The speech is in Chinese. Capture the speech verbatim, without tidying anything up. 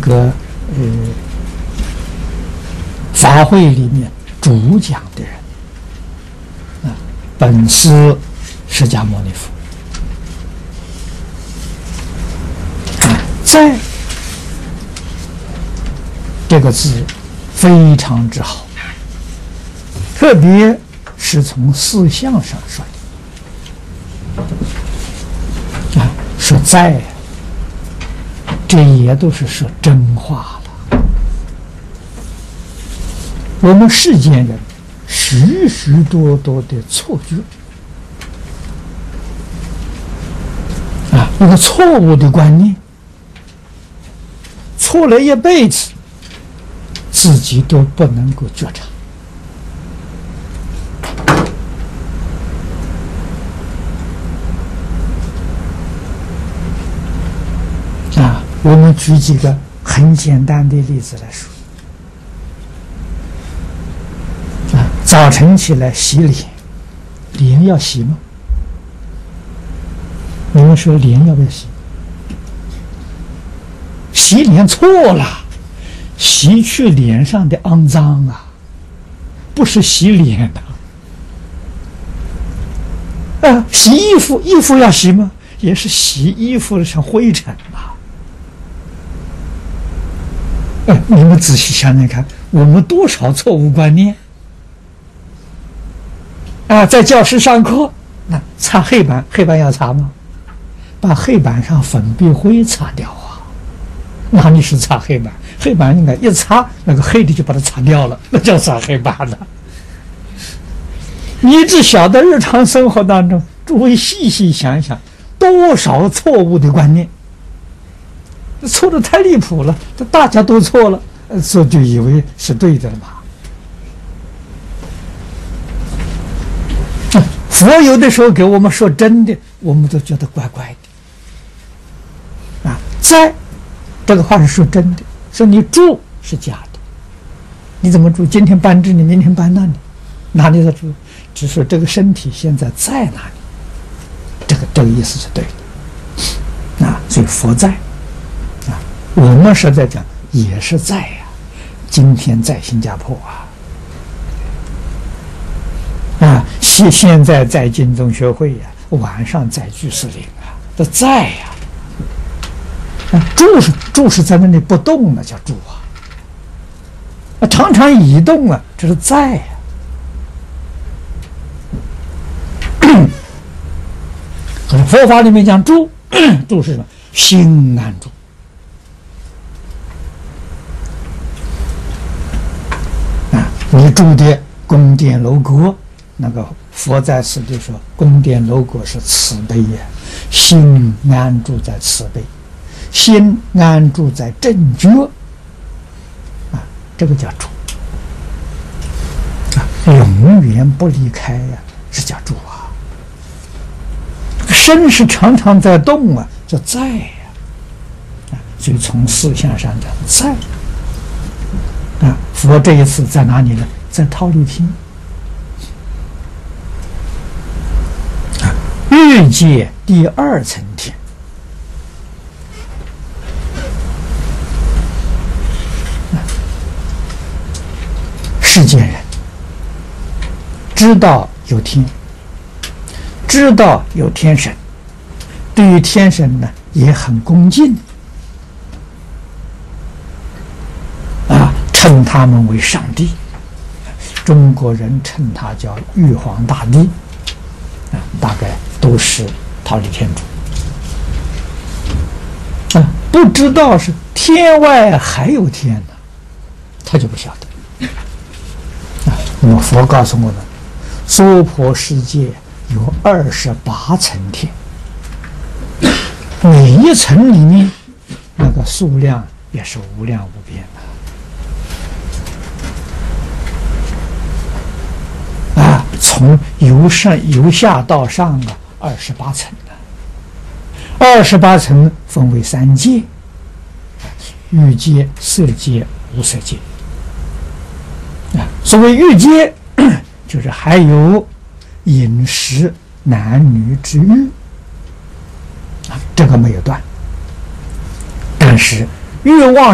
个呃法会里面主讲的人啊，本师释迦牟尼佛啊，在这个字非常之好，特别是从四相上说的啊，说在，这也都是说真话了。我们世间人许许多多的错觉啊，一个错误的观念，错了一辈子，自己都不能够觉察。啊，我们举几个很简单的例子来说。啊，早晨起来洗脸，脸要洗吗？你们说脸要不要洗？洗脸错了，洗去脸上的肮脏啊，不是洗脸的。啊，洗衣服，衣服要洗吗？也是洗衣服上灰尘啊。哎，你们仔细想想看，我们多少错误观念啊！在教室上课，那擦黑板，黑板要擦吗？把黑板上粉笔灰擦掉啊！哪里是擦黑板？黑板应该一擦，那个黑的就把它擦掉了，那叫擦黑板的。你只晓得日常生活当中，诸位细细想想，多少错误的观念。错的太离谱了，大家都错了，这就以为是对的了嘛。佛有的时候给我们说真的，我们都觉得怪怪的。啊，在这个话是说真的，说你住是假的，你怎么住？今天搬这里，明天搬那里，哪里的住？只说这个身体现在在哪里，这个这个意思是对的。啊，所以佛在。我们实在讲也是在呀、啊，今天在新加坡啊，啊，现现在在金宗学会呀、啊，晚上在居士林啊，都在呀、啊。啊，住是住是在那里不动了叫住啊，啊，常常移动啊，这是在呀、啊。可是佛法里面讲住，住是什么？心安住。你住的宫殿楼阁，那个佛在此地说，宫殿楼阁是慈悲呀，心安住在慈悲，心安住在正觉，啊，这个叫住，啊，永远不离开呀，这叫住啊。身是常常在动啊，叫在呀，啊，所以从思想上讲在。啊，佛这一次在哪里呢？在忉利天。啊，欲界第二层天。啊，世间人知道有天，知道有天神，对于天神呢也很恭敬。称他们为上帝，中国人称他叫玉皇大帝，啊，大概都是忉利天主，啊，不知道是天外还有天呢，他就不晓得。啊，那么佛告诉我们，娑婆世界有二十八层天，每一层里面那个数量也是无量无边的。从由上由下到上啊，二十八层呢。二十八层分为三界：欲界、色界、无色界。啊，所谓欲界，就是还有饮食男女之欲啊，这个没有断，但是欲望